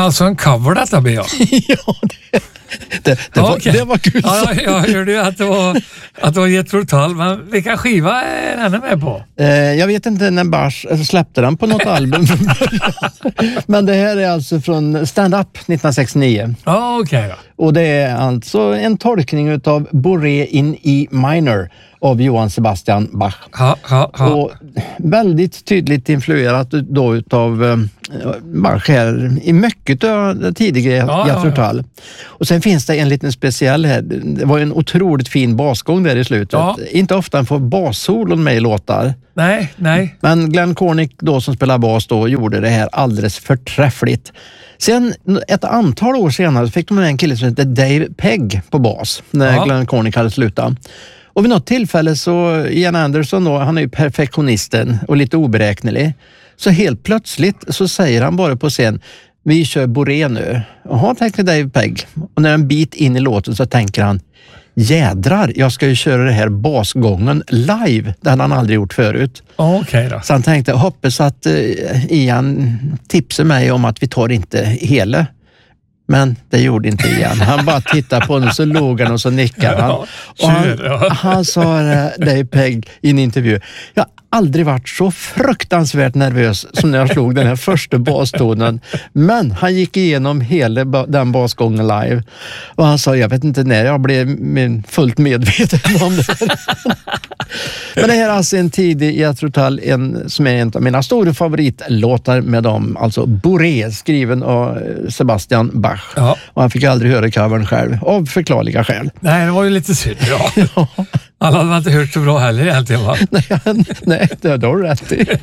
alltså en cover detta blir jag. Ja, det var kul. Ja, jag hörde ju att det var jättebrutalt, men vilka skiva är den med på? Jag vet inte när Bars släppte den på något album från början. Men det här är alltså från Stand Up 1969. Ja, okej då. Och det är alltså en tolkning utav Boré in E minor av Johann Sebastian Bach. Och väldigt tydligt influerat då utav Bach här i mycket av det tidiga Jethro Tull. Och sen finns det en liten speciell här. Det var en otroligt fin basgång där i slutet. Ja. Inte ofta får bassolon med i låtar. Nej. Men Glenn Cornick då som spelar bas då gjorde det här alldeles förträffligt. Sen ett antal år senare fick de en kille som heter Dave Pegg på bas när Glenn Cornick hade slutat. Och vid något tillfälle så Ian Anderson då, han är ju perfektionisten och lite oberäknelig. Så helt plötsligt så säger han bara på scen, vi kör Boré nu. Jaha, tänkte Dave Pegg. Och när en bit in i låten så tänker han, jädrar, jag ska ju köra det här basgången live. Det hade han aldrig gjort förut. Okej då. Så han tänkte, hoppas att Ian tipsar mig om att vi tar inte hela. Men det gjorde inte Ian. Han bara tittade på honom, så låg han och så nickade han. Och han sa Dave Pegg i en intervju, jag har aldrig varit så fruktansvärt nervös som när jag slog den här första bastonen. Men han gick igenom hela den basgången live. Och han sa, jag vet inte när jag blev fullt medveten om det. Men det här är alltså en tidig Jethro Tull, som är en av mina stora favoritlåtar med dem. Alltså Boré, skriven av Sebastian Bach. Ja. Och han fick aldrig höra covern själv, av förklarliga skäl. Nej, det var ju lite synd. Ja. Alla hade inte hört så bra heller egentligen, va? Nej, det har du rätt i.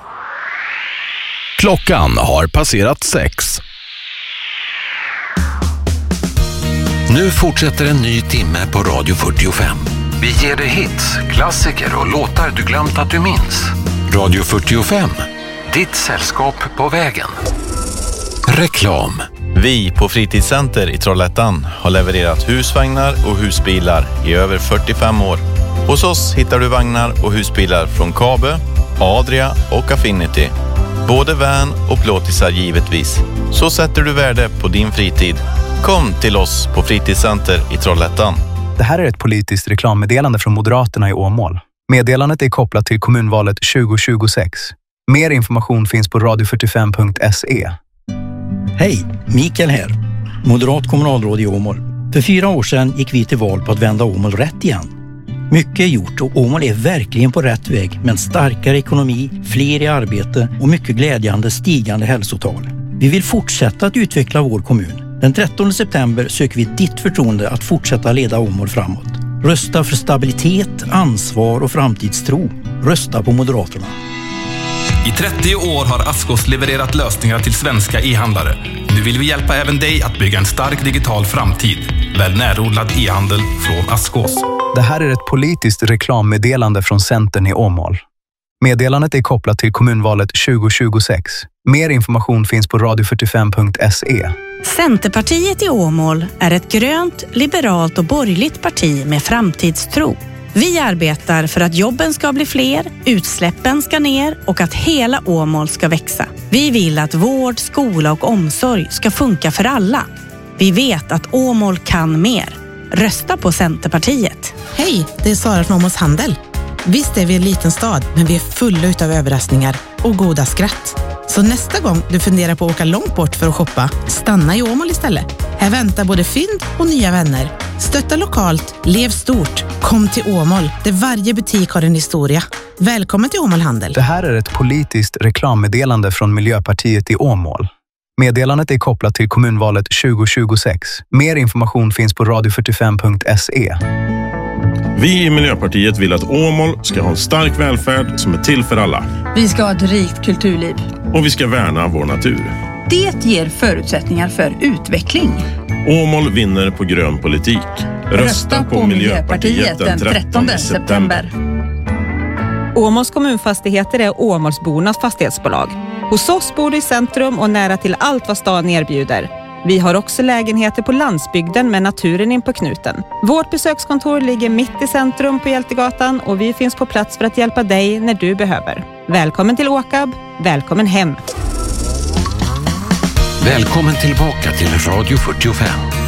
Klockan har passerat 6. Nu fortsätter en ny timme på Radio 45. Vi ger dig hits, klassiker och låtar du glömt att du minns. Radio 45, ditt sällskap på vägen. Reklam. Vi på Fritidscenter i Trollhättan har levererat husvagnar och husbilar i över 45 år. Hos oss hittar du vagnar och husbilar från Kabe, Adria och Affinity. Både van och plåtisar givetvis. Så sätter du värde på din fritid. Kom till oss på Fritidscenter i Trollhättan. Det här är ett politiskt reklammeddelande från Moderaterna i Åmål. Meddelandet är kopplat till kommunvalet 2026. Mer information finns på radio45.se. Hej, Mikael här. Moderat kommunalråd i Åmål. För 4 år sedan gick vi till val på att vända Åmål rätt igen. Mycket är gjort och Åmål är verkligen på rätt väg med en starkare ekonomi, fler i arbete och mycket glädjande stigande hälsotal. Vi vill fortsätta att utveckla vår kommun. Den 13 september söker vi ditt förtroende att fortsätta leda Åmål framåt. Rösta för stabilitet, ansvar och framtidstro. Rösta på Moderaterna. I 30 år har Askås levererat lösningar till svenska e-handlare. Nu vill vi hjälpa även dig att bygga en stark digital framtid. Väl närodlad e-handel från Askås. Det här är ett politiskt reklammeddelande från Centern i Åmål. Meddelandet är kopplat till kommunvalet 2026. Mer information finns på radio45.se. Centerpartiet i Åmål är ett grönt, liberalt och borgerligt parti med framtidstro. Vi arbetar för att jobben ska bli fler, utsläppen ska ner och att hela Åmål ska växa. Vi vill att vård, skola och omsorg ska funka för alla. Vi vet att Åmål kan mer. Rösta på Centerpartiet. Hej, det är Sara från Åmåls Handel. Visst är vi en liten stad, men vi är fulla utav överraskningar och goda skratt. Så nästa gång du funderar på att åka långt bort för att shoppa, stanna i Åmål istället. Här väntar både fynd och nya vänner. Stötta lokalt, lev stort. Kom till Åmål, där varje butik har en historia. Välkommen till Åmål Handel. Det här är ett politiskt reklammeddelande från Miljöpartiet i Åmål. Meddelandet är kopplat till kommunvalet 2026. Mer information finns på radio45.se. Vi i Miljöpartiet vill att Åmål ska ha en stark välfärd som är till för alla. Vi ska ha ett rikt kulturliv. Och vi ska värna vår natur. Det ger förutsättningar för utveckling. Åmål vinner på grön politik. Rösta på Miljöpartiet den 13 september. Åmåls kommunfastigheter är Åmålsbornas fastighetsbolag. Hos oss bor du i centrum och nära till allt vad stan erbjuder. Vi har också lägenheter på landsbygden med naturen in på knuten. Vårt besökskontor ligger mitt i centrum på Hjältegatan och vi finns på plats för att hjälpa dig när du behöver. Välkommen till Åkab, välkommen hem. Välkommen tillbaka till Radio 45.